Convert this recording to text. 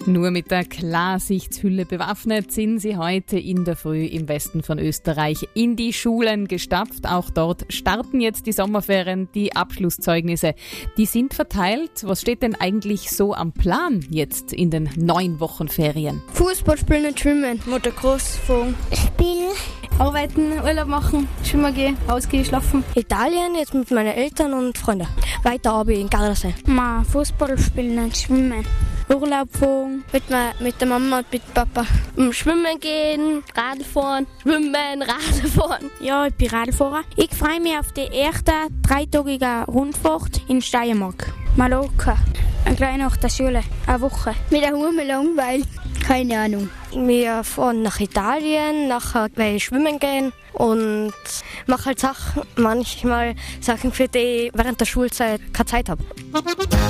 Nur mit der Klarsichtshülle bewaffnet sind sie heute in der Früh im Westen von Österreich in die Schulen gestapft. Auch dort starten jetzt die Sommerferien, die Abschlusszeugnisse. Die sind verteilt. Was steht denn eigentlich so am Plan jetzt in den 9 Wochen Ferien? Fußball spielen und schwimmen, Motocross fahren. Spielen. Arbeiten, Urlaub machen, schwimmen gehen, ausgehen, schlafen. Italien, jetzt mit meinen Eltern und Freunden. Weiter aber in Gardasee. Fußball spielen und schwimmen. Urlaub fahren. Mit der Mama und mit Papa. Schwimmen gehen, Radl fahren. Schwimmen, Radl fahren. Ja, ich bin Radfahrer. Ich freue mich auf die erste 3-tägige Rundfahrt in Steiermark. Mallorca. Gleich nach der Schule. Eine Woche. Mit der Hume langweilig. Keine Ahnung. Wir fahren nach Italien, nachher gleich schwimmen gehen und mache halt manchmal Sachen, für die ich während der Schulzeit keine Zeit habe.